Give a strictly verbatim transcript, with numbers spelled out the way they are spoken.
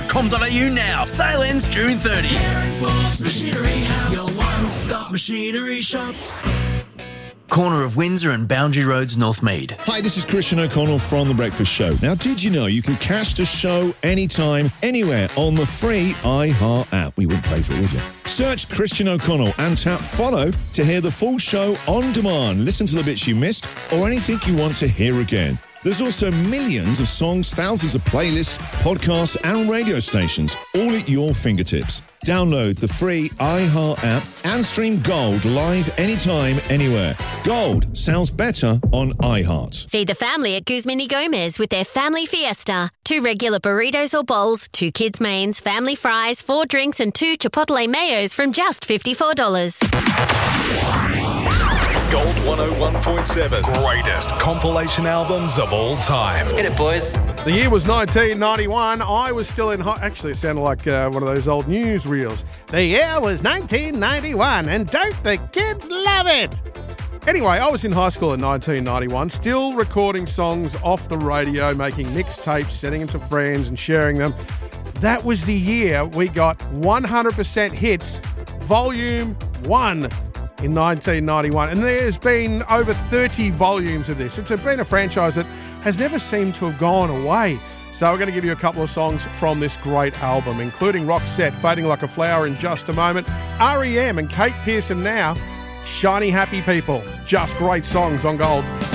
com dot a u now. Sale ends June thirtieth. Karen Forbes Machinery House, your one-stop machinery shop. Corner of Windsor and Boundary Roads, Northmead. Hi, this is Christian O'Connell from The Breakfast Show. Now, did you know you can catch the show anytime, anywhere on the free iHeart app? We wouldn't pay for it, would you? Search Christian O'Connell and tap follow to hear the full show on demand. Listen to the bits you missed or anything you want to hear again. There's also millions of songs, thousands of playlists, podcasts and radio stations, all at your fingertips. Download the free iHeart app and stream Gold live anytime, anywhere. Gold sounds better on iHeart. Feed the family at Guzman y Gomez with their Family Fiesta. Two regular burritos or bowls, two kids' mains, family fries, four drinks and two Chipotle mayos from just fifty-four dollars. Gold one oh one point seven. Greatest compilation albums of all time. Get it, boys. The year was nineteen ninety-one. I was still in high... Actually, it sounded like uh, one of those old newsreels. The year was nineteen ninety-one, and don't the kids love it? Anyway, I was in high school in nineteen ninety-one, still recording songs off the radio, making mixtapes, sending them to friends and sharing them. That was the year we got one hundred percent Hits, Volume one. In nineteen ninety-one, and there's been over thirty volumes of this. It's been a franchise that has never seemed to have gone away. So we're going to give you a couple of songs from this great album, including Roxette, Fading Like a Flower in just a moment, R E M and Kate Pearson now, Shiny Happy People. Just great songs on Gold.